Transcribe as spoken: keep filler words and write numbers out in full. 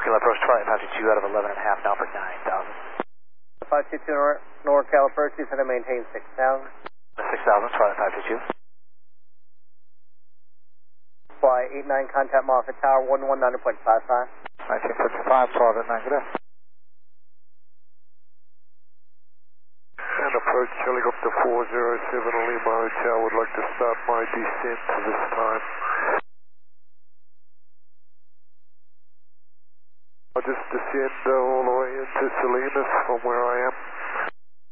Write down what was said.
Kilo approach Charlie, five two two out of eleven and a half now for nine thousand. five two two Nor NorCal approach, you said to maintain six thousand. six thousand, Charlie five two two. Fly eight nine, contact Moffett Tower, one one nine point five five. nineteen fifty-five, twelve at nine, good day. And approach helicopter four zero seven Lima Hotel, would like to start my descent this time. I'll just descend uh, all the way into Salinas from where I am.